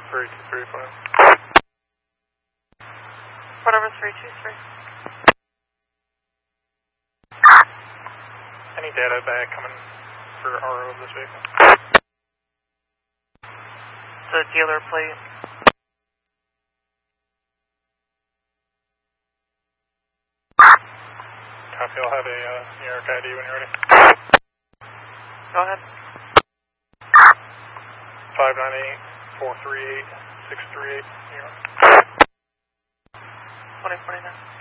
323. Whatever 323. Any data back coming for RO of this vehicle? The dealer plate. Copy, I'll have a New York ID when you're ready. Go ahead. 598-438-638, New York. 2049.